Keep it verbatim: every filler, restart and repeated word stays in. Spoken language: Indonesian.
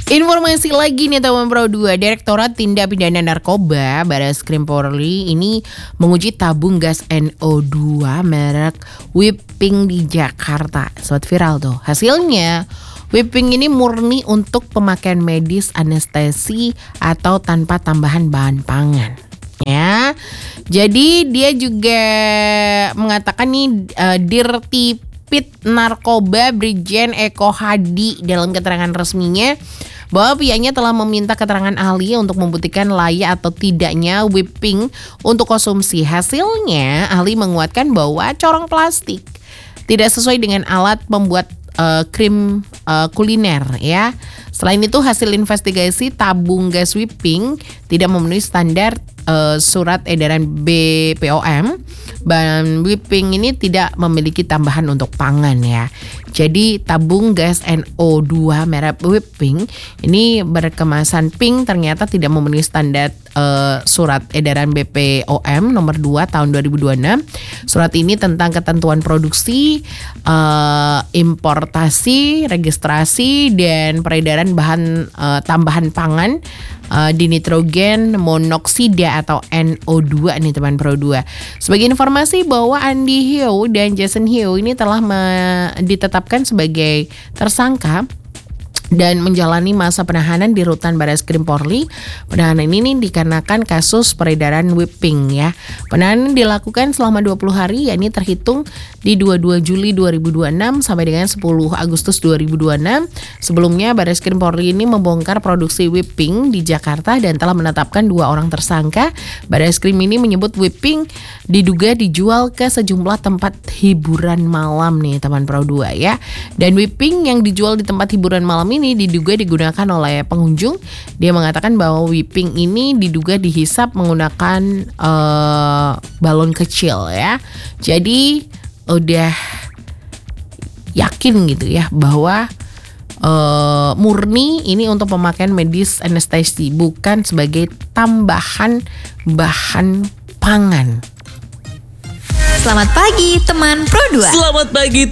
Informasi lagi nih teman Pro dua, Direktorat Tindak Pidana Narkoba Bareskrim Polri ini menguji tabung gas N O dua merek Whipping di Jakarta. Sempat viral tuh. Hasilnya Whipping ini murni untuk pemakaian medis, anestesi atau tanpa tambahan bahan pangan. Ya, jadi dia juga mengatakan nih uh, Dirti Pit Narkoba Brigjen Eko Hadi dalam keterangan resminya bahwa pihaknya telah meminta keterangan ahli untuk membuktikan layak atau tidaknya whipping untuk konsumsi. Hasilnya ahli menguatkan bahwa corong plastik tidak sesuai dengan alat pembuat uh, krim uh, kuliner ya. Selain itu hasil investigasi tabung gas whipping tidak memenuhi standar uh, surat edaran B P O M. Bahan whipping ini tidak memiliki tambahan untuk pangan ya. Jadi tabung gas N O dua merek Whipping ini berkemasan pink ternyata tidak memenuhi standar uh, surat edaran B P O M nomor dua tahun dua ribu dua puluh enam. Surat ini tentang ketentuan produksi, uh, importasi, registrasi dan peredaran bahan uh, tambahan pangan uh, dinitrogen monoksida atau N O dua nih teman Pro dua. Sebagai informasi bahwa Andy Hyo dan Jason Hyo ini telah me- ditetapkan sebagai tersangka dan menjalani masa penahanan di rutan Bareskrim Polri. Penahanan ini dikarenakan kasus peredaran whipping ya. Penahanan dilakukan selama dua puluh hari, yakni terhitung di dua puluh dua Juli dua ribu dua puluh enam sampai dengan sepuluh Agustus dua ribu dua puluh enam. Sebelumnya Bareskrim Polri ini membongkar produksi whipping di Jakarta dan telah menetapkan dua orang tersangka. Bareskrim ini menyebut whipping diduga dijual ke sejumlah tempat hiburan malam nih teman Pro dua ya. Dan whipping yang dijual di tempat hiburan malam ini ini diduga digunakan oleh pengunjung. Dia mengatakan bahwa whipping ini diduga dihisap menggunakan uh, balon kecil ya. Jadi udah yakin gitu ya bahwa uh, murni ini untuk pemakaian medis anestesi, bukan sebagai tambahan bahan pangan. Selamat pagi teman Pro dua. Selamat pagi